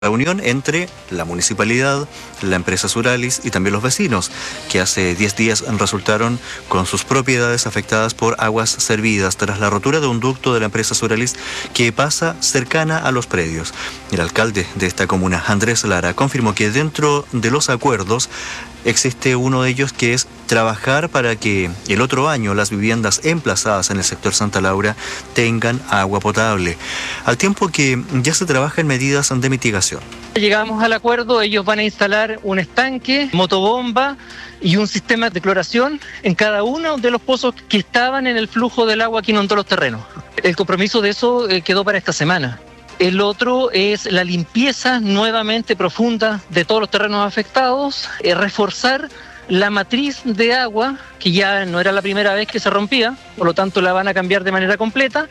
reunión entre la municipalidad, la empresa Suralis y también los vecinos, que hace 10 días resultaron con sus propiedades afectadas por aguas servidas tras la rotura de un ducto de la empresa Suralis que pasa cercana a los predios. El alcalde de esta comuna, Andrés Lara, confirmó que dentro de los acuerdos existe uno de ellos, que es trabajar para que el otro año las viviendas emplazadas en el sector Santa Laura tengan agua potable, al tiempo que ya se trabaja en medidas de mitigación. Llegamos al acuerdo, ellos van a instalar un estanque, motobomba y un sistema de cloración en cada uno de los pozos que estaban en el flujo del agua que inundó los terrenos. El compromiso de eso quedó para esta semana. El otro es la limpieza nuevamente profunda de todos los terrenos afectados, reforzar la matriz de agua, que ya no era la primera vez que se rompía, por lo tanto la van a cambiar de manera completa,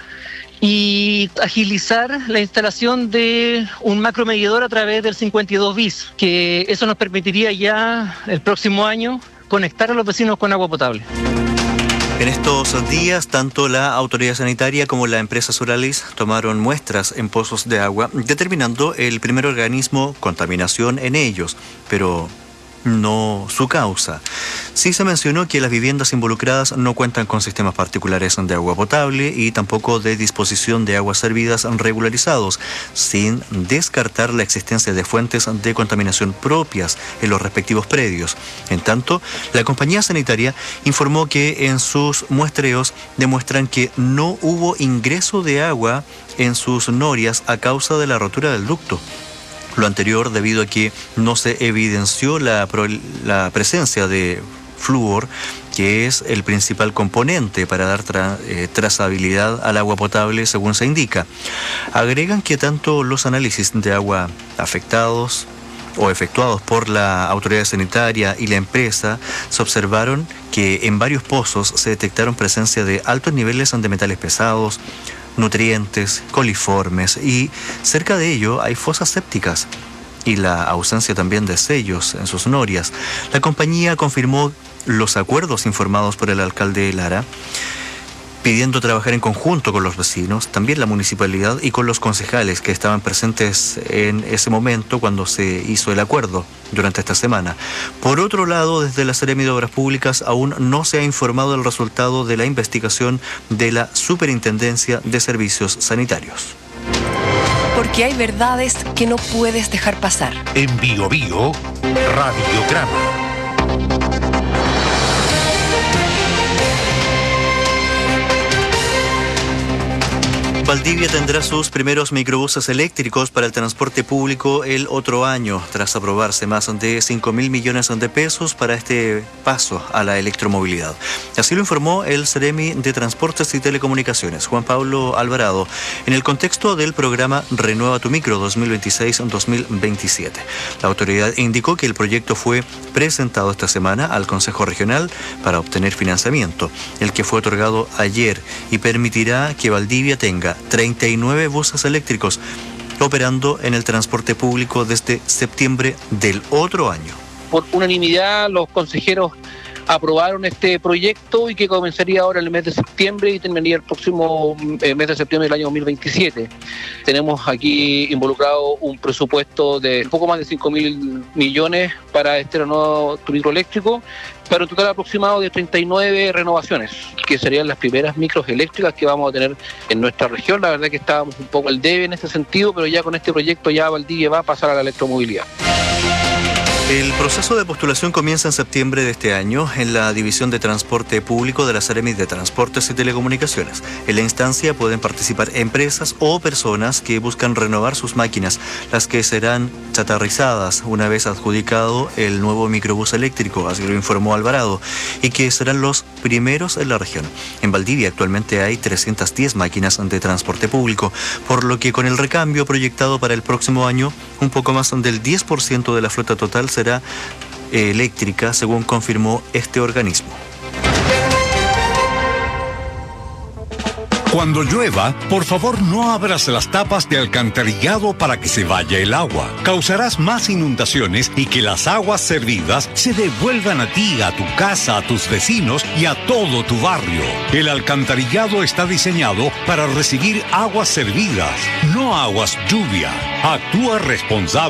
y agilizar la instalación de un macromedidor a través del 52 bis, que eso nos permitiría ya el próximo año conectar a los vecinos con agua potable. En estos días, tanto la autoridad sanitaria como la empresa Suralis tomaron muestras en pozos de agua, determinando el primer organismo contaminación en ellos, pero no su causa. Sí se mencionó que las viviendas involucradas no cuentan con sistemas particulares de agua potable y tampoco de disposición de aguas servidas regularizados, sin descartar la existencia de fuentes de contaminación propias en los respectivos predios. En tanto, la compañía sanitaria informó que en sus muestreos demuestran que no hubo ingreso de agua en sus norias a causa de la rotura del ducto. Lo anterior debido a que no se evidenció la presencia de flúor, que es el principal componente para dar trazabilidad al agua potable, según se indica. Agregan que tanto los análisis de agua afectados o efectuados por la autoridad sanitaria y la empresa, se observaron que en varios pozos se detectaron presencia de altos niveles de metales pesados, nutrientes, coliformes, y cerca de ello hay fosas sépticas y la ausencia también de sellos en sus norias. La compañía confirmó los acuerdos informados por el alcalde Lara, pidiendo trabajar en conjunto con los vecinos, también la municipalidad y con los concejales que estaban presentes en ese momento cuando se hizo el acuerdo durante esta semana. Por otro lado, desde la Seremi de Obras Públicas aún no se ha informado el resultado de la investigación de la Superintendencia de Servicios Sanitarios. Porque hay verdades que no puedes dejar pasar. En Bio Bio, Radiograma. Valdivia tendrá sus primeros microbuses eléctricos para el transporte público el otro año, tras aprobarse más de 5.000 millones de pesos para este paso a la electromovilidad. Así lo informó el Seremi de Transportes y Telecomunicaciones, Juan Pablo Alvarado, en el contexto del programa Renueva tu Micro 2026-2027. La autoridad indicó que el proyecto fue presentado esta semana al Consejo Regional para obtener financiamiento, el que fue otorgado ayer, y permitirá que Valdivia tenga 39 buses eléctricos operando en el transporte público desde septiembre del otro año. Por unanimidad, los consejeros aprobaron este proyecto y que comenzaría ahora en el mes de septiembre y terminaría el próximo mes de septiembre del año 2027. Tenemos aquí involucrado un presupuesto de poco más de 5.000 millones para este nuevo micro eléctrico, para un total aproximado de 39 renovaciones, que serían las primeras micros eléctricas que vamos a tener en nuestra región. La verdad que estábamos un poco al debe en este sentido, pero ya con este proyecto ya Valdivia va a pasar a la electromovilidad. El proceso de postulación comienza en septiembre de este año en la División de Transporte Público de la Seremi de Transportes y Telecomunicaciones. En la instancia pueden participar empresas o personas que buscan renovar sus máquinas, las que serán chatarrizadas una vez adjudicado el nuevo microbús eléctrico, así lo informó Alvarado, y que serán los primeros en la región. En Valdivia actualmente hay 310 máquinas de transporte público, por lo que con el recambio proyectado para el próximo año, un poco más del 10% de la flota total será eléctrica, según confirmó este organismo. Cuando llueva, por favor no abras las tapas de alcantarillado para que se vaya el agua. Causarás más inundaciones y que las aguas servidas se devuelvan a ti, a tu casa, a tus vecinos y a todo tu barrio. El alcantarillado está diseñado para recibir aguas servidas, no aguas lluvia. Actúa responsable.